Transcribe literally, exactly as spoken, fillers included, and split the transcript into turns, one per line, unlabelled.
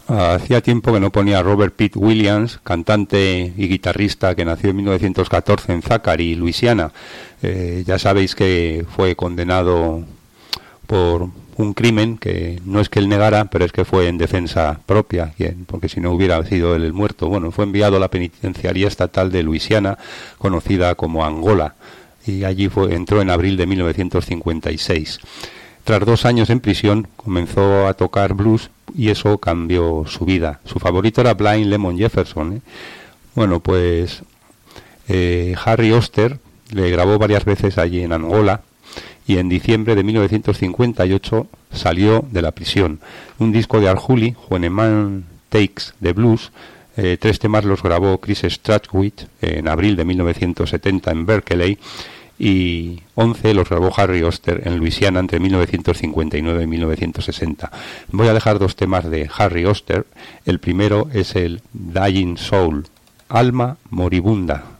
Hacía tiempo que no ponía a Robert Pitt Williams, cantante y guitarrista que nació en mil novecientos catorce en Zachary, Luisiana. Eh, ya sabéis que fue condenado por un crimen que no es que él negara, pero es que fue en defensa propia, porque si no hubiera sido él el muerto. Bueno, fue enviado a la penitenciaría estatal de Luisiana, conocida como Angola, y allí fue, entró en abril de mil novecientos cincuenta y seis. Tras dos años en prisión, comenzó a tocar blues y eso cambió su vida. Su favorito era Blind Lemon Jefferson, ¿eh? Bueno, pues eh, Harry Oster le grabó varias veces allí en Angola y en diciembre de mil novecientos cincuenta y ocho salió de la prisión. Un disco de Arhoolie, When a Man Takes the Blues, eh, tres temas los grabó Chris Strachwitz en abril de mil novecientos setenta en Berkeley, y once los grabó Harry Oster en Luisiana entre mil novecientos cincuenta y nueve y mil novecientos sesenta. Voy a dejar dos temas de Harry Oster. El primero es el Dying Soul, Alma Moribunda.